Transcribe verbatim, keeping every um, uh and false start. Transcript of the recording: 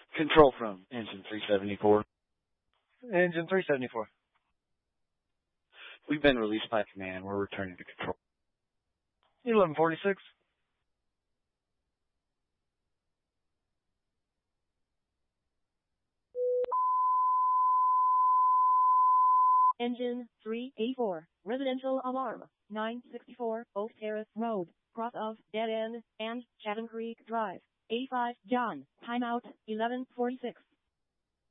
Control from engine three seventy-four. Engine three seventy-four. We've been released by command. We're returning to control. eleven forty-six. Engine three eighty-four, residential alarm, nine sixty-four Oak Terrace Road, cross of Dead End and Chatham Creek Drive, A five John, timeout, eleven forty-six.